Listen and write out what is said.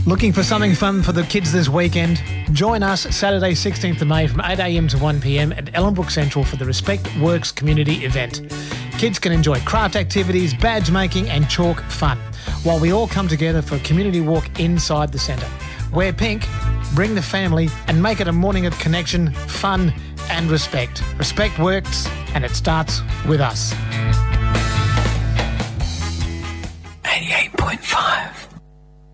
Looking for something fun for the kids this weekend? Join us Saturday 16th of May from 8am to 1pm at Ellenbrook Central for the Respect Works community event. Kids can enjoy craft activities, badge making and chalk fun, while we all come together for a community walk inside the centre. Wear pink, bring the family and make it a morning of connection, fun and respect. Respect Works, and it starts with us. 88.5